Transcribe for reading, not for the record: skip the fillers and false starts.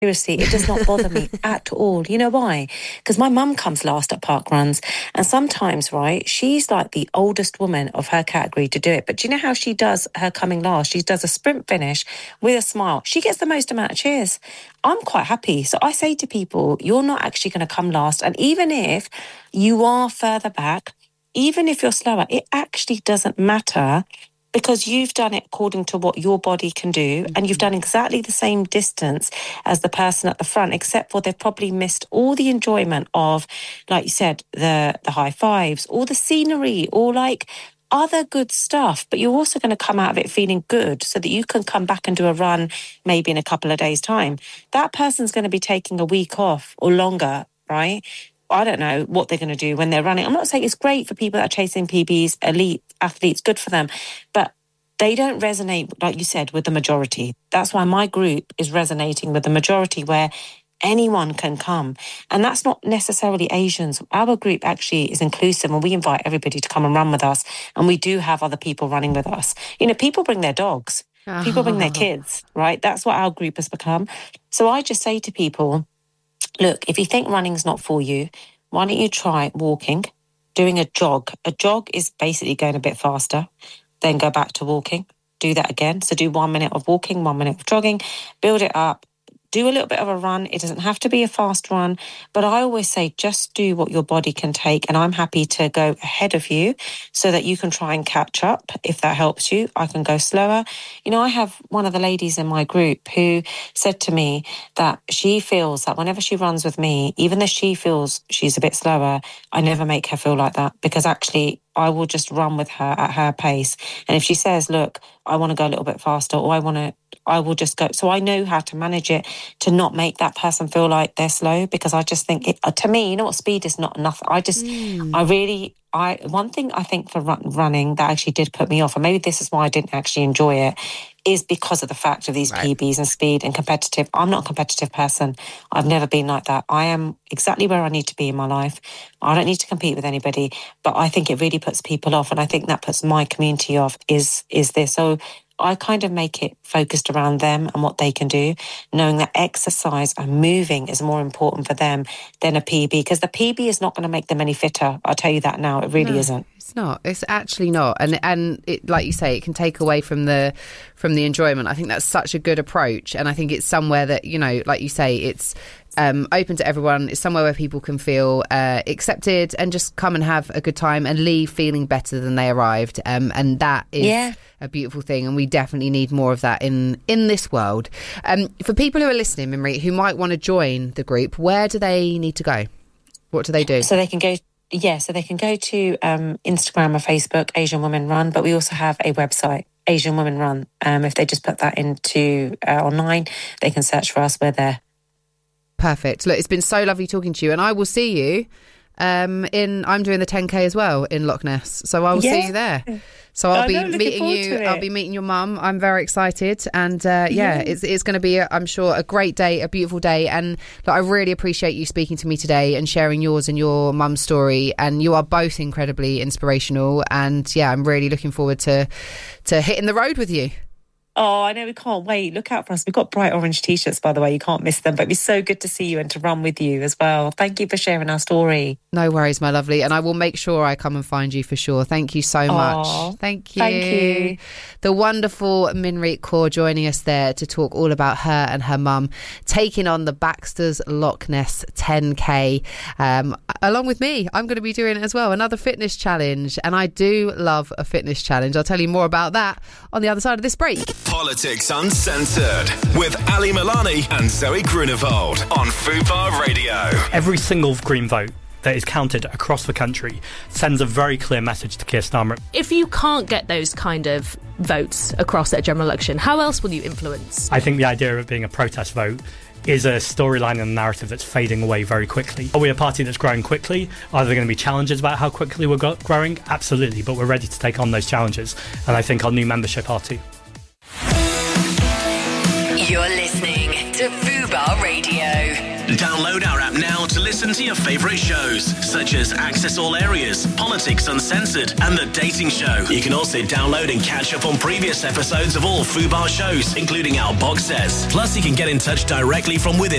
Seriously, it does not bother me at all. You know why? Because my mum comes last at park runs, and sometimes, right, she's like the oldest woman of her category to do it. But do you know how she does her coming last? She does a sprint finish with a smile. She gets the most amount of cheers. I'm quite happy. So I say to people, you're not actually going to come last. And even if you are further back, even if you're slower, it actually doesn't matter, because you've done it according to what your body can do, and you've done exactly the same distance as the person at the front, except for they've probably missed all the enjoyment of, like you said, the high fives, or the scenery, or like other good stuff. But you're also going to come out of it feeling good, so that you can come back and do a run maybe in a couple of days' time. That person's going to be taking a week off or longer, right? I don't know what they're going to do when they're running. I'm not saying it's great for people that are chasing PBs, elite athletes, good for them, but they don't resonate, like you said, with the majority. That's why my group is resonating with the majority, where anyone can come. And that's not necessarily Asians. Our group actually is inclusive, and we invite everybody to come and run with us. And we do have other people running with us. You know, people bring their dogs, people bring their kids, right? That's what our group has become. So I just say to people, look, if you think running's not for you, why don't you try walking, doing a jog. A jog is basically going a bit faster, then go back to walking. Do that again. So do 1 minute of walking, 1 minute of jogging, build it up. Do a little bit of a run. It doesn't have to be a fast run, but I always say just do what your body can take, and I'm happy to go ahead of you so that you can try and catch up if that helps you. I can go slower. You know, I have one of the ladies in my group who said to me that she feels that whenever she runs with me, even though she feels she's a bit slower, I never make her feel like that, because actually I will just run with her at her pace. And if she says, look, I want to go a little bit faster, or I will just go. So I know how to manage it to not make that person feel like they're slow, because I just think to me, you know what, speed is not enough. One thing I think for running that actually did put me off, and maybe this is why I didn't actually enjoy it, is because of the fact of these PBs and speed and competitive. I'm not a competitive person. I've never been like that. I am exactly where I need to be in my life. I don't need to compete with anybody, but I think it really puts people off, and I think that puts my community off is this. So I kind of make it focused around them and what they can do, knowing that exercise and moving is more important for them than a PB, because the PB is not going to make them any fitter. I'll tell you that now. It really isn't. It's not. It's actually not. And it, like you say, it can take away from the enjoyment. I think that's such a good approach. And I think it's somewhere that, you know, like you say, it's open to everyone. It's somewhere where people can feel accepted and just come and have a good time and leave feeling better than they arrived. And that is a beautiful thing. And we definitely need more of that in this world. For people who are listening, Mimri, who might want to join the group, where do they need to go? What do they do? So they can go to Instagram or Facebook, Asian Women Run, but we also have a website, Asian Women Run. If they just put that into online, they can search for us. We're there. Perfect. Look, it's been so lovely talking to you, and I will see you I'm doing the 10K as well in Loch Ness, so I will see you there. So I'll be meeting you. I'll be meeting your mum. I'm very excited, and it's going to be, I'm sure, a great day, a beautiful day. And I really appreciate you speaking to me today and sharing yours and your mum's story. And you are both incredibly inspirational. And I'm really looking forward to hitting the road with you. Oh, I know, we can't wait. Look out for us. We've got bright orange T-shirts, by the way. You can't miss them. But it'd be so good to see you and to run with you as well. Thank you for sharing our story. No worries, my lovely. And I will make sure I come and find you for sure. Thank you so much. Thank you. Thank you. The wonderful Minreet Kaur joining us there to talk all about her and her mum taking on the Baxter's Loch Ness 10K. Along with me, I'm going to be doing it as well. Another fitness challenge. And I do love a fitness challenge. I'll tell you more about that on the other side of this break. Politics Uncensored with Ali Milani and Zoe Grunewald on Fubar Radio. Every single Green vote that is counted across the country sends a very clear message to Keir Starmer. If you can't get those kind of votes across that general election, how else will you influence? I think the idea of it being a protest vote is a storyline and a narrative that's fading away very quickly. Are we a party that's growing quickly? Are there going to be challenges about how quickly we're growing? Absolutely, but we're ready to take on those challenges, and I think our new membership are too. You're listening to Fubar Radio. Download our app now to listen to your favourite shows, such as Access All Areas, Politics Uncensored, and The Dating Show. You can also download and catch up on previous episodes of all Fubar shows, including our box sets. Plus, you can get in touch directly from within